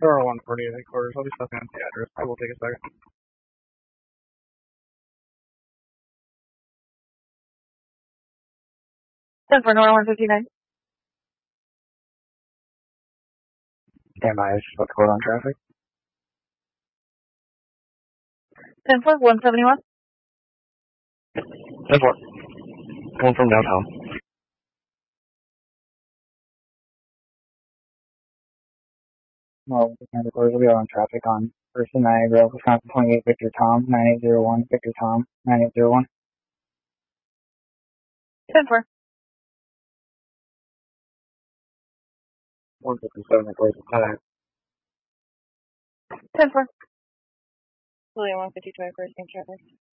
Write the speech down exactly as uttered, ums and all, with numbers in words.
There are one forty at headquarters. I'll be stepping out the address. I will take a second. ten for North one fifty-nine. Stand by, I just about to quote on traffic. ten for one seventy-one. ten four. One from downtown. Well, the headquarters will be on traffic on First and Niagara, Wisconsin twenty-eight, Victor Tom, nine eight zero one, Victor Tom, nine eight zero one. ten for. one fifty-seven, at place of time. ten for. William one fifty-two, first in traffic.